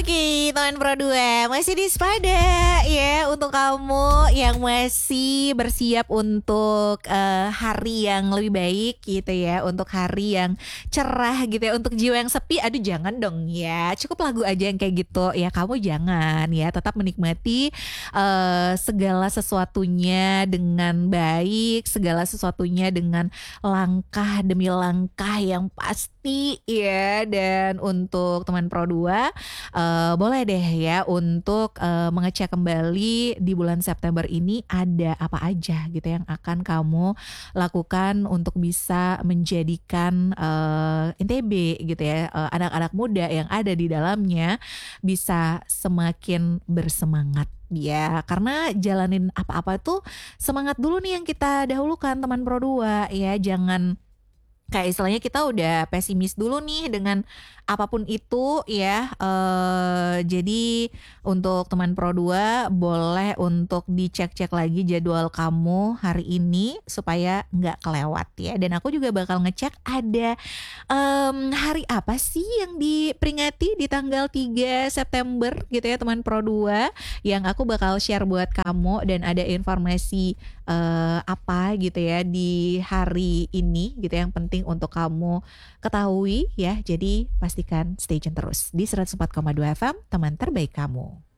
Oke, teman Pro 2 masih di Spada ya untuk kamu yang masih bersiap untuk hari yang lebih baik gitu ya, untuk hari yang cerah gitu ya, untuk jiwa yang sepi. Aduh jangan dong ya, cukup lagu aja yang kayak gitu ya. Kamu jangan ya, tetap menikmati segala sesuatunya dengan baik, segala sesuatunya dengan langkah demi langkah yang pasti ya. Dan untuk teman Pro 2 boleh deh ya untuk mengecek kembali di bulan September ini ada apa aja gitu yang akan kamu lakukan untuk bisa menjadikan NTB gitu ya, anak-anak muda yang ada di dalamnya bisa semakin bersemangat ya, karena jalanin apa-apa tuh semangat dulu nih yang kita dahulukan teman Pro 2 ya. Jangan kayak istilahnya kita udah pesimis dulu nih dengan apapun itu ya. Jadi untuk teman Pro 2 boleh untuk dicek-cek lagi jadwal kamu hari ini supaya nggak kelewat ya. Dan aku juga bakal ngecek ada hari apa sih yang diperingati di tanggal 3 September gitu ya teman Pro 2, yang aku bakal share buat kamu. Dan ada informasi apa gitu ya di hari ini gitu yang penting untuk kamu ketahui ya. Jadi pastikan stay tune terus di 104,2 FM, teman terbaik kamu.